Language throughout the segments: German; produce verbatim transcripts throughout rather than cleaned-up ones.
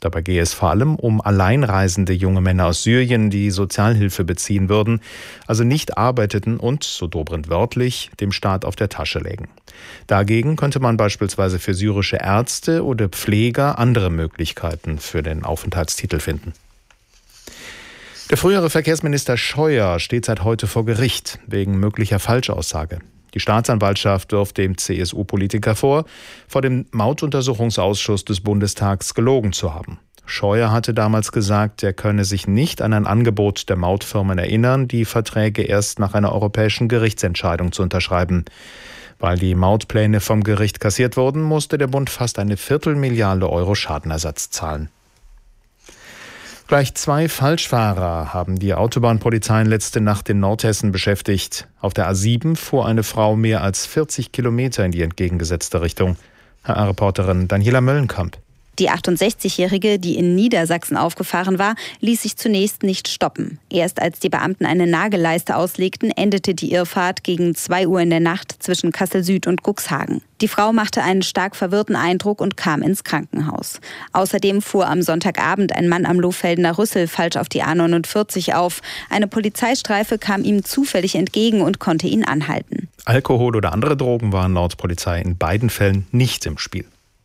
Dabei gehe es vor allem um alleinreisende junge Männer aus Syrien, die Sozialhilfe beziehen würden, also nicht arbeiteten und, so Dobrindt wörtlich, dem Staat auf der Tasche lägen. Dagegen könnte man beispielsweise für syrische Ärzte oder Pfleger andere Möglichkeiten für den Aufenthaltstitel finden. Der frühere Verkehrsminister Scheuer steht seit heute vor Gericht wegen möglicher Falschaussage. Die Staatsanwaltschaft wirft dem C S U-Politiker vor, vor dem Mautuntersuchungsausschuss des Bundestags gelogen zu haben. Scheuer hatte damals gesagt, er könne sich nicht an ein Angebot der Mautfirmen erinnern, die Verträge erst nach einer europäischen Gerichtsentscheidung zu unterschreiben. Weil die Mautpläne vom Gericht kassiert wurden, musste der Bund fast eine Viertelmilliarde Euro Schadenersatz zahlen. Gleich zwei Falschfahrer haben die Autobahnpolizei letzte Nacht in Nordhessen beschäftigt. Auf der A sieben fuhr eine Frau mehr als vierzig Kilometer in die entgegengesetzte Richtung. H R-Reporterin Daniela Möllenkamp. Die achtundsechzigjährige, die in Niedersachsen aufgefahren war, ließ sich zunächst nicht stoppen. Erst als die Beamten eine Nagelleiste auslegten, endete die Irrfahrt gegen zwei Uhr in der Nacht zwischen Kassel Süd und Cuxhagen. Die Frau machte einen stark verwirrten Eindruck und kam ins Krankenhaus. Außerdem fuhr am Sonntagabend ein Mann am Lohfeldener Rüssel falsch auf die A neunundvierzig auf. Eine Polizeistreife kam ihm zufällig entgegen und konnte ihn anhalten. Alkohol oder andere Drogen waren laut Polizei in beiden Fällen nicht im Spiel.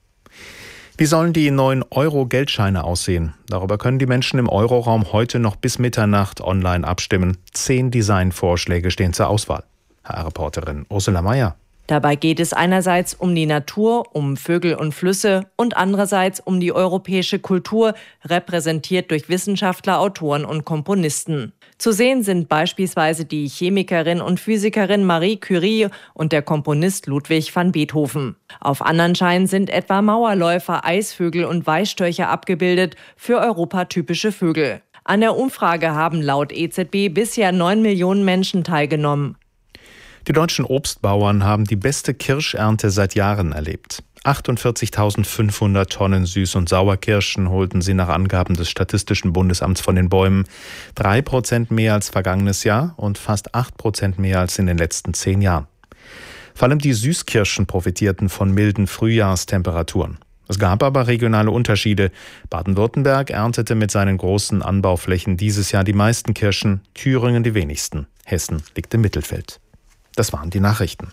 Wie sollen die neuen Euro-Geldscheine aussehen? Darüber können die Menschen im Euroraum heute noch bis Mitternacht online abstimmen. Zehn Designvorschläge stehen zur Auswahl. H R-Reporterin Ursula Meier. Dabei geht es einerseits um die Natur, um Vögel und Flüsse und andererseits um die europäische Kultur, repräsentiert durch Wissenschaftler, Autoren und Komponisten. Zu sehen sind beispielsweise die Chemikerin und Physikerin Marie Curie und der Komponist Ludwig van Beethoven. Auf anderen Scheinen sind etwa Mauerläufer, Eisvögel und Weißstörche abgebildet, für Europa typische Vögel. An der Umfrage haben laut E Z B bisher neun Millionen Menschen teilgenommen. Die deutschen Obstbauern haben die beste Kirschernte seit Jahren erlebt. achtundvierzigtausendfünfhundert Tonnen Süß- und Sauerkirschen holten sie nach Angaben des Statistischen Bundesamts von den Bäumen. Drei Prozent mehr als vergangenes Jahr und fast acht Prozent mehr als in den letzten zehn Jahren. Vor allem die Süßkirschen profitierten von milden Frühjahrstemperaturen. Es gab aber regionale Unterschiede. Baden-Württemberg erntete mit seinen großen Anbauflächen dieses Jahr die meisten Kirschen, Thüringen die wenigsten. Hessen liegt im Mittelfeld. Das waren die Nachrichten.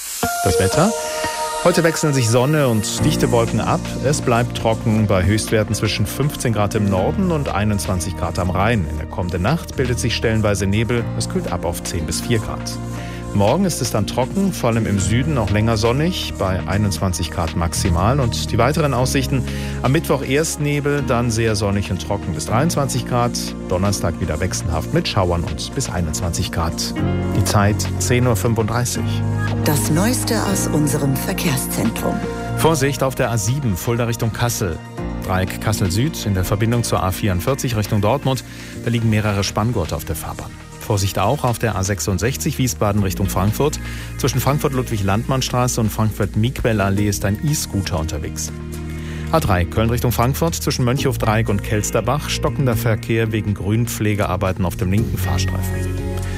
Das Wetter? Heute wechseln sich Sonne und dichte Wolken ab. Es bleibt trocken bei Höchstwerten zwischen fünfzehn Grad im Norden und einundzwanzig Grad am Rhein. In der kommenden Nacht bildet sich stellenweise Nebel. Es kühlt ab auf zehn bis vier Grad. Morgen ist es dann trocken, vor allem im Süden auch länger sonnig, bei einundzwanzig Grad maximal. Und die weiteren Aussichten: am Mittwoch erst Nebel, dann sehr sonnig und trocken bis dreiundzwanzig Grad. Donnerstag wieder wechselhaft mit Schauern und bis einundzwanzig Grad. Die Zeit zehn Uhr fünfunddreißig. Das Neueste aus unserem Verkehrszentrum. Vorsicht auf der A sieben, Fulda Richtung Kassel. Dreieck Kassel Süd in der Verbindung zur A vierundvierzig Richtung Dortmund. Da liegen mehrere Spanngurte auf der Fahrbahn. Vorsicht auch auf der A sechsundsechzig Wiesbaden Richtung Frankfurt. Zwischen Frankfurt-Ludwig-Landmann-Straße und Frankfurt-Miquel-Allee ist ein E-Scooter unterwegs. A drei Köln Richtung Frankfurt zwischen Mönchhof-Dreieck und Kelsterbach. Stockender Verkehr wegen Grünpflegearbeiten auf dem linken Fahrstreifen.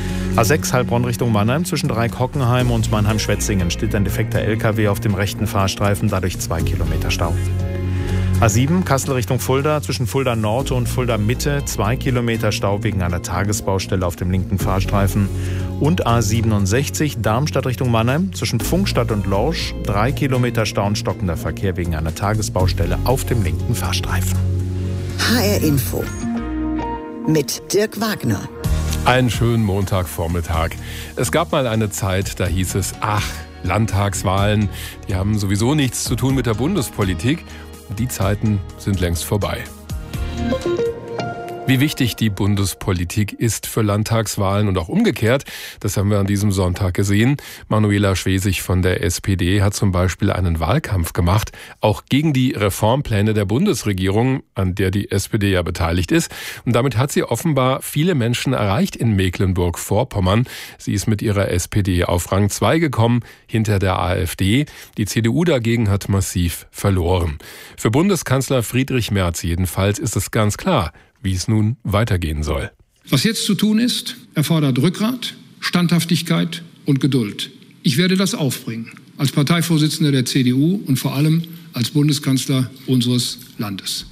A sechs Heilbronn Richtung Mannheim zwischen Dreieck-Hockenheim und Mannheim-Schwetzingen steht ein defekter L K W auf dem rechten Fahrstreifen, dadurch zwei Kilometer Stau. A sieben Kassel Richtung Fulda zwischen Fulda Nord und Fulda Mitte, zwei Kilometer Stau wegen einer Tagesbaustelle auf dem linken Fahrstreifen. Und A siebenundsechzig Darmstadt Richtung Mannheim zwischen Pfungstadt und Lorsch, drei Kilometer Stau und stockender Verkehr wegen einer Tagesbaustelle auf dem linken Fahrstreifen. H R Info mit Dirk Wagner. Einen schönen Montagvormittag. Es gab mal eine Zeit, da hieß es, ach, Landtagswahlen, die haben sowieso nichts zu tun mit der Bundespolitik. Die Zeiten sind längst vorbei. Wie wichtig die Bundespolitik ist für Landtagswahlen und auch umgekehrt, das haben wir an diesem Sonntag gesehen. Manuela Schwesig von der S P D hat zum Beispiel einen Wahlkampf gemacht, auch gegen die Reformpläne der Bundesregierung, an der die S P D ja beteiligt ist. Und damit hat sie offenbar viele Menschen erreicht in Mecklenburg-Vorpommern. Sie ist mit ihrer S P D auf Rang zwei gekommen, hinter der AfD. Die C D U dagegen hat massiv verloren. Für Bundeskanzler Friedrich Merz jedenfalls ist es ganz klar, wie es nun weitergehen soll. Was jetzt zu tun ist, erfordert Rückgrat, Standhaftigkeit und Geduld. Ich werde das aufbringen, als Parteivorsitzender der C D U und vor allem als Bundeskanzler unseres Landes.